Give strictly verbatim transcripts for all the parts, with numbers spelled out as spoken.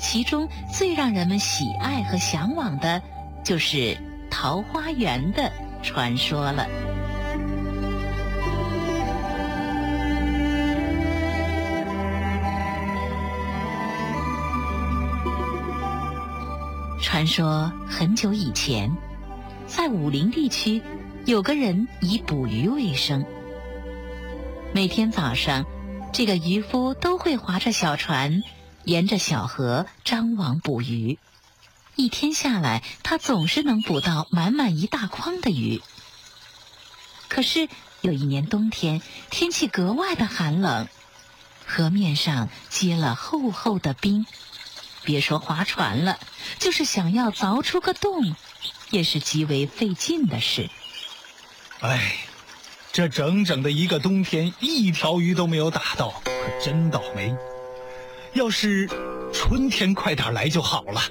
其中最让人们喜爱和向往的，就是桃花源的传说了。传说很久以前，在武陵地区，有个人以捕鱼为生。每天早上，这个渔夫都会划着小船，沿着小河张网捕鱼。一天下来，他总是能捕到满满一大筐的鱼。可是有一年冬天，天气格外的寒冷，河面上结了厚厚的冰，别说划船了，就是想要凿出个洞，也是极为费劲的事。 哎，这整整的一个冬天，一条鱼都没有打到，可真倒霉。要是春天快点来就好了。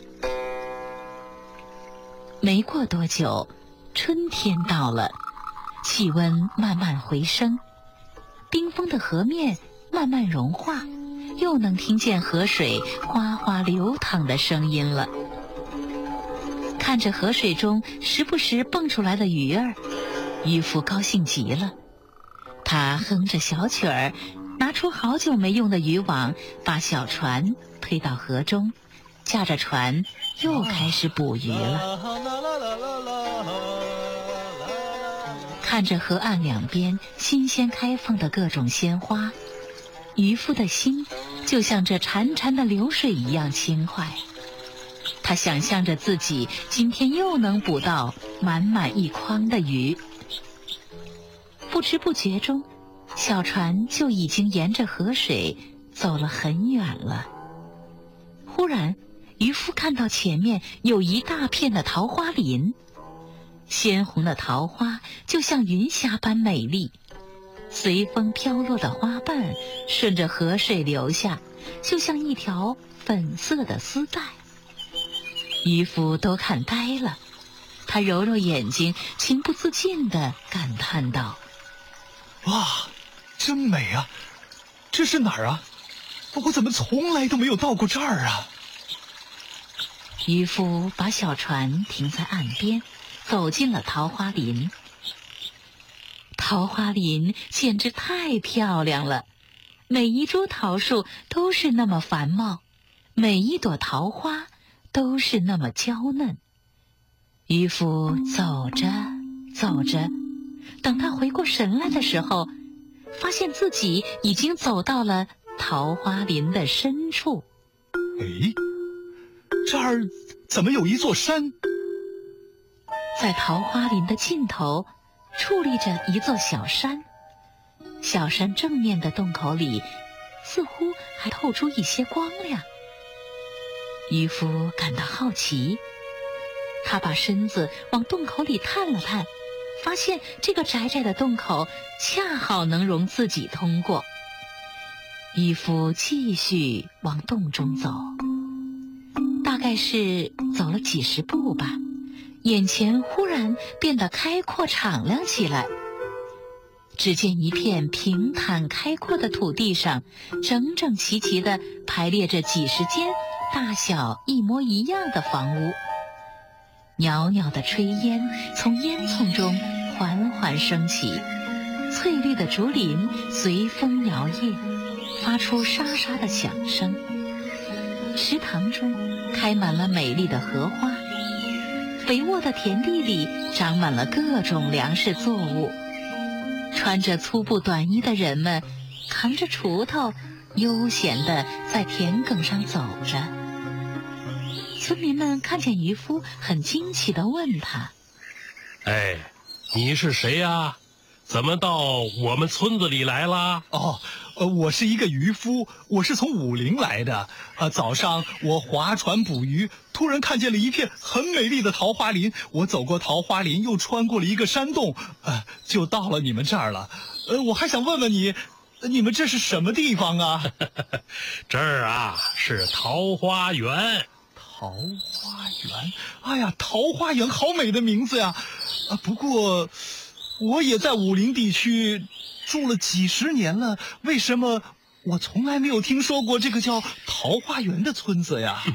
没过多久，春天到了，气温慢慢回升，冰封的河面慢慢融化，又能听见河水哗哗流淌的声音了。看着河水中时不时蹦出来的鱼儿，渔夫高兴极了。他哼着小曲儿，拿出好久没用的渔网，把小船推到河中，驾着船又开始捕鱼了。看着河岸两边新鲜开放的各种鲜花，渔夫的心就像这潺潺的流水一样轻快。他想象着自己今天又能捕到满满一筐的鱼。不知不觉中，小船就已经沿着河水走了很远了。忽然，渔夫看到前面有一大片的桃花林，鲜红的桃花就像云霞般美丽，随风飘落的花瓣顺着河水流下，就像一条粉色的丝带。渔夫都看呆了，他揉揉眼睛，情不自禁地感叹道： 哇，真美啊！这是哪儿啊？我怎么从来都没有到过这儿啊？ 渔夫把小船停在岸边，走进了桃花林。桃花林简直太漂亮了，每一株桃树都是那么繁茂，每一朵桃花都是那么娇嫩。渔夫走着走着，等他回过神来的时候，发现自己已经走到了桃花林的深处。 诶，这儿怎么有一座山？ 在桃花林的尽头，矗立着一座小山。小山正面的洞口里，似乎还透出一些光亮。渔夫感到好奇，他把身子往洞口里探了探，发现这个窄窄的洞口恰好能容自己通过。渔夫继续往洞中走，大概是走了几十步吧，眼前忽然变得开阔敞亮起来。只见一片平坦开阔的土地上，整整齐齐地排列着几十间大小一模一样的房屋。袅袅的炊烟从烟囱中缓缓升起，翠绿的竹林随风摇曳，发出沙沙的响声。池塘中开满了美丽的荷花，肥沃的田地里长满了各种粮食作物。穿着粗布短衣的人们扛着锄头，悠闲地在田埂上走着。村民们看见渔夫，很惊奇地问他： 哎，你是谁呀？怎么到我们村子里来啦？ 哦，呃，我是一个渔夫，我是从武陵来的。呃，早上我划船捕鱼，突然看见了一片很美丽的桃花林。我走过桃花林，又穿过了一个山洞，呃，就到了你们这儿了。呃，我还想问问你，你们这是什么地方啊？ 这儿啊，是桃花源。 桃花源，哎呀，桃花源，好美的名字呀！啊，不过我也在武陵地区住了几十年了，为什么我从来没有听说过这个叫桃花源的村子呀？